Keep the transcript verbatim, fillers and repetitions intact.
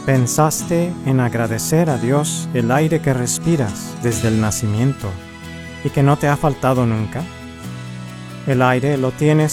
¿Pensaste en agradecer a Dios el aire que respiras desde el nacimiento y que no te ha faltado nunca? El aire lo tienes